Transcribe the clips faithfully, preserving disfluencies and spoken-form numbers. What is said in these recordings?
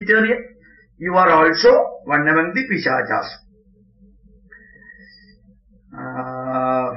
vegetarian, you are also one among the Pishachas. Uh,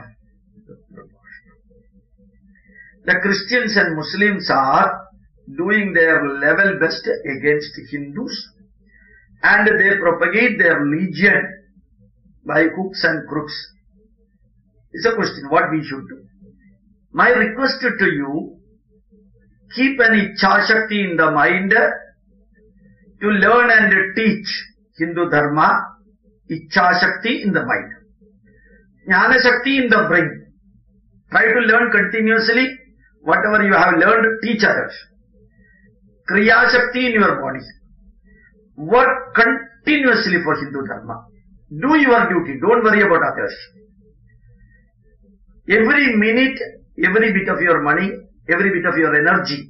the Christians and Muslims are doing their level best against Hindus, and they propagate their religion by hooks and crooks. It's a question what we should do. My request to you, keep an Ichha Shakti in the mind to learn and teach Hindu Dharma, Ichha Shakti in the mind. Jnana Shakti in the brain. Try to learn continuously. Whatever you have learned, teach others. Kriya Shakti in your body. Work continuously for Hindu Dharma. Do your duty. Don't worry about others. Every minute, every bit of your money, every bit of your energy,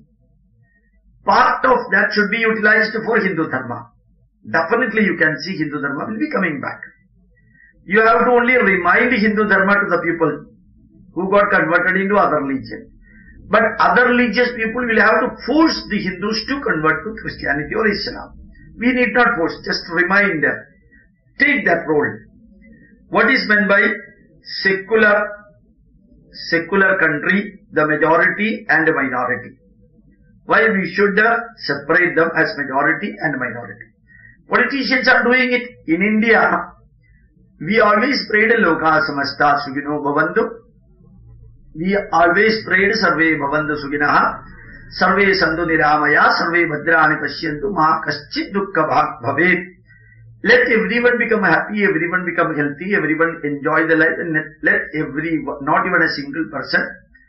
part of that should be utilized for Hindu Dharma. Definitely you can see Hindu Dharma will be coming back. You have to only remind Hindu Dharma to the people who got converted into other religion. But other religious people will have to force the Hindus to convert to Christianity or Islam. We need not force, just remind them. Take that role. What is meant by secular, secular country, the majority and the minority? Why we should uh, separate them as majority and minority? Politicians are doing it. In India, we always prayed Loka Samasta Sugino Bhavantu. We always prayed Sarve Bhavantu Suginaha, Sarve Santu Niramaya, Sarve Bhadrani Pashyantu, Ma Kaschit Dukkha Bhavet. Let everyone become happy, everyone become healthy, everyone enjoy the life, and let every, not even a single person,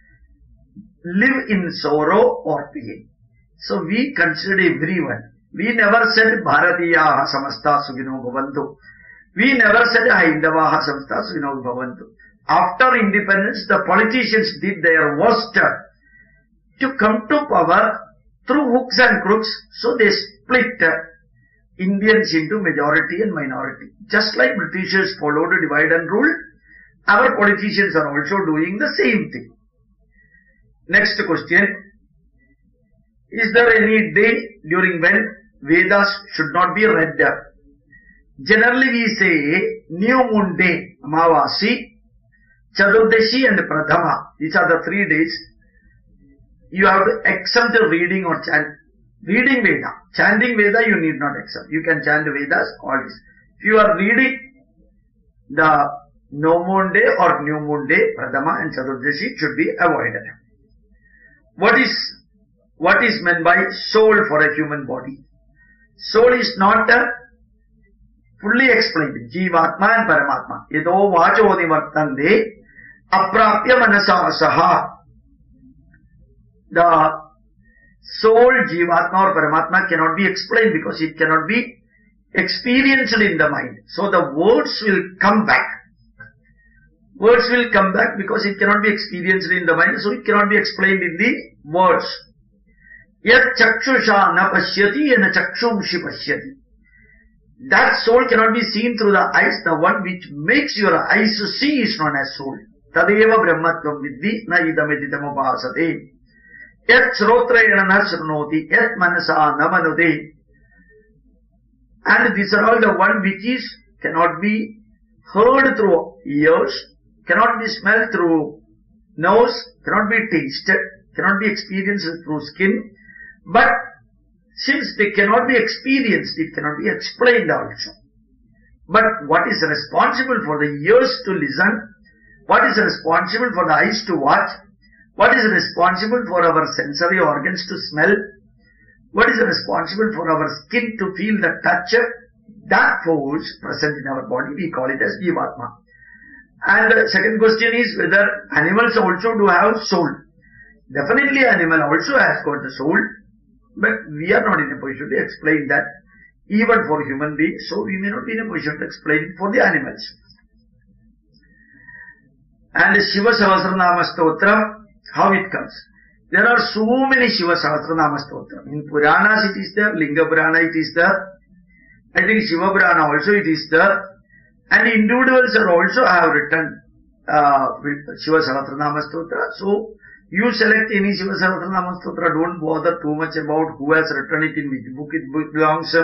live in sorrow or pain. So we consider everyone. We never said Bharatiyaha Samasta Sugino Bhavantu. We never said Haindavaha Samasta Sugino Bhavantu. After independence, the politicians did their worst to come to power through hooks and crooks. So they split Indians into majority and minority. Just like Britishers followed divide and rule, our politicians are also doing the same thing. Next question. Is there any day during when Vedas should not be read? Generally we say new moon day, Amavasi, Chaturdashi and Pradhama. These are the three days. You have to accept the reading or chant. Reading Veda. Chanting Veda you need not accept. You can chant Vedas always. If you are reading the no moon day or new moon day, Pradhama and Chaturdashi should be avoided. What is, what is meant by soul for a human body? Soul is not uh, fully explained. Jivatma and Paramatma. Yedo vacho nivartande aprapya manasa saha. The soul, Jivatma or Paramatma cannot be explained because it cannot be experienced in the mind. So the words will come back. Words will come back because it cannot be experienced in the mind, so it cannot be explained in the words. Yat chakshusha na pashyati and chakshumshi pashyati. That soul cannot be seen through the eyes. The one which makes your eyes to see is known as soul. Tadeva brahmatvam vidhi na idameditam upasate. Yat srotrayana na srunoti, yat manasa na manute. And these are all the one which is cannot be heard through ears, cannot be smelled through nose, cannot be tasted, cannot be experienced through skin. But since they cannot be experienced, it cannot be explained also. But what is responsible for the ears to listen? What is responsible for the eyes to watch? What is responsible for our sensory organs to smell? What is responsible for our skin to feel the touch? That force present in our body, we call it as Jivatma. And the second question is whether animals also do have soul. Definitely animal also has got the soul, but we are not in a position to explain that even for human beings, so we may not be in a position to explain it for the animals. And Shiva Sahasranama Stotra, how it comes? There are so many Shiva Sahasranama Stotra. In Puranas it is there, Linga Purana it is there, I think Shiva Purana also it is there, and individuals are also have written uh, Shiva Sahasranama Stotra. So you select any Shiva Sahasranama Stotra, don't bother too much about who has written it, in which book it belongs.